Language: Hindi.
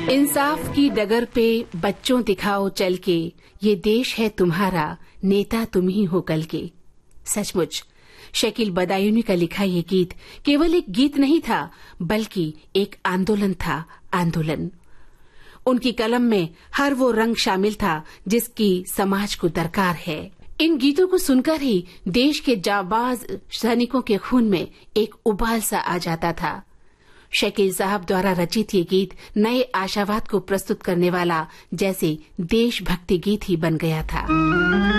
इंसाफ की डगर पे बच्चों दिखाओ चल के, ये देश है तुम्हारा, नेता तुम ही हो कल के। सचमुच शकील बदायूनी का लिखा ये गीत केवल एक गीत नहीं था, बल्कि एक आंदोलन था, आंदोलन। उनकी कलम में हर वो रंग शामिल था जिसकी समाज को दरकार है। इन गीतों को सुनकर ही देश के जाबाज सैनिकों के खून में एक उबाल सा आ जाता था। शकील साहब द्वारा रचित ये गीत नए आशावाद को प्रस्तुत करने वाला जैसे देशभक्ति गीत ही बन गया था।